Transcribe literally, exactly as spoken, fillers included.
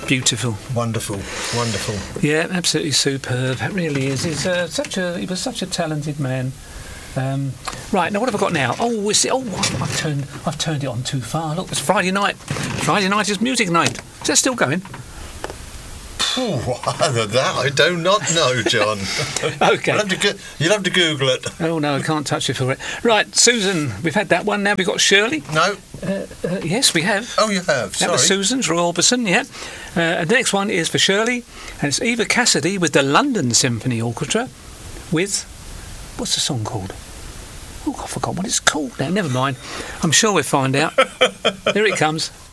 Beautiful. Wonderful, wonderful. Yeah, absolutely superb. It really is. He's uh, such a he was such a talented man. Um, right, now what have I got now? Oh, it's, oh, I've, I've turned I've turned it on too far. Look, it's Friday night. Friday night is music night. Is that still going? Oh, that I do not know, John. Okay. You'll have, to go- you'll have to Google it. Oh no, I can't touch it for it. Right, Susan, we've had that one. Now we've got Shirley. No. Uh, uh, yes, we have. Oh, you have. That Sorry. was Susan's, Roy Orbison, yeah. Uh, and the next one is for Shirley, and it's Eva Cassidy with the London Symphony Orchestra with, what's the song called? Oh, I forgot what it's called now. Never mind. I'm sure we'll find out. Here it comes.